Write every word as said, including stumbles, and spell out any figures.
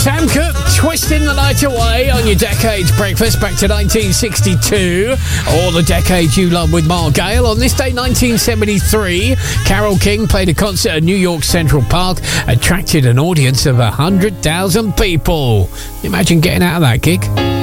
Sam Cooke, twisting the night away on your Decades Breakfast back to nineteen sixty-two, or the decade you love with Mark Gale. On this day, nineteen seventy-three, Carole King played a concert at New York Central Park, attracted an audience of one hundred thousand people. Imagine getting out of that gig.